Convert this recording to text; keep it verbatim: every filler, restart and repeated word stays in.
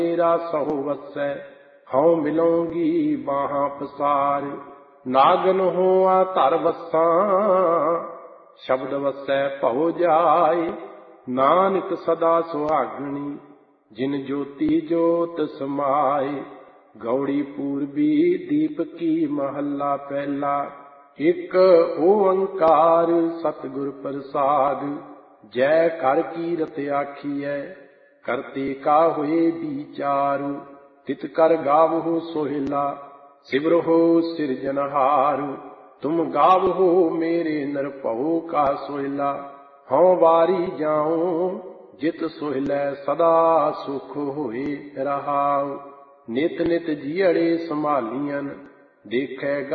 मेरा सहो वसै, हऊँ मिलूंगी बाहां पसार। नागन होआ धर वसां, शब्द वसै भव जाए। नानक सदा सुहागणी, जिन ज्योति जोत समाए। गौड़ी पूर्वी दीपकी महला पहला, एक ओंकार सतगुर प्रसाद। जय कर कीरत आखिए, करते का हुए विचारु। तित कर गावहु सोहिला, सिमरहु सिरजनहारु। तुम गावहु मेरे नरपहु का सोहिला, हऊँ वारी जाऊं जित सोहिले सदा सुख होए रहाउ। नित नित जियड़े संभालियन, देखे